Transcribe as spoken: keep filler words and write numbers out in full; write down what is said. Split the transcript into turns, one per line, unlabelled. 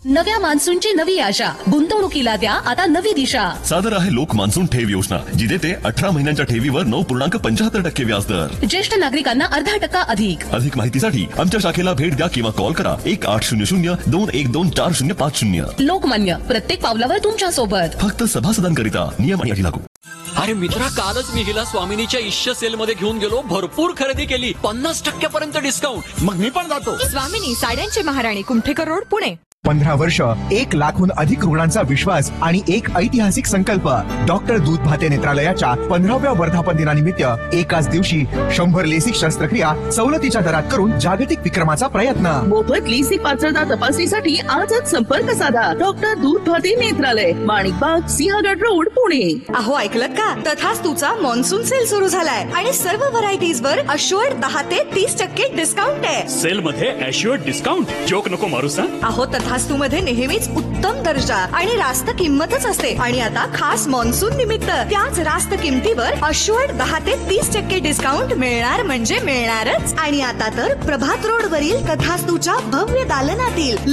नव्या मान्सूनची नवी आशा, गुंतवणुकीला द्या आता नवी दिशा.
सादर आहे लोक मान्सून ठेव योजना, जी देते अठरा महिन्यांच्या ठेवीवर नऊ पूर्णांक पंच्याहत्तर टक्के व्याजदर.
ज्येष्ठ नागरिकांना अर्धा टक्का अधिक.
अधिक माहितीसाठी आमच्या शाखेला भेट द्या किंवा कॉल करा एक आठ शून्य शून्य दोन एक दोन चार शून्य पाच शून्य.
लोकमान्य, प्रत्येक पावलावर तुमच्या सोबत.
फक्त सभासदांकरिता नियम आणि अटी लागू.
अरे मित्रा, कालच मी हिला स्वामिनीच्या इश्य सेल मध्ये घेऊन गेलो, भरपूर खरेदी केली, पन्नास टक्क्यापर्यंत डिस्काउंट.
मग मी पण जातो.
स्वामिनी, साड्यांची महाराणी, कुमठेकर रोड, पुणे.
पंधरा वर्ष, एक लाखहून अधिक रुग्णांचा विश्वास आणि एक ऐतिहासिक संकल्प. डॉक्टर दूध भाते नेत्रालयाच्या पंधराव्या वर्धापन दिनानिमित्त एकाच दिवशी शंभर लेसिक शस्त्रक्रिया सवलतीच्या दरात करून जागतिक विक्रमाचा प्रयत्न.
मोफत लेसिक पात्रता तपासणीसाठी आजच संपर्क साधा. डॉक्टर दूध भाते नेत्रालय, माणिकबाग, सिंहगड रोड, पुणे.
अहो, ऐकलं का? तथास्तूचा मान्सून सेल सुरू झालाय आणि सर्व व्हरायटीज वर अश्युअर्ड दहा ते तीस टक्के डिस्काउंट आहे.
सेल मध्ये अश्युअर्ड डिस्काउंट, जोक नको मारू सांग.
अहो, तथास्तू मध्ये नेहमीच उत्तम दर्जा आणि रास्त किंमतच असते आणि आता खास मान्सून निमित्त त्याच रास्त किमतीवर अश्युअर्ड दहा ते तीस टक्के डिस्काउंट मिळणार म्हणजे मिळणारच. आणि आता तर प्रभात रोड वरील तथास्तूच्या भव्य दालनातील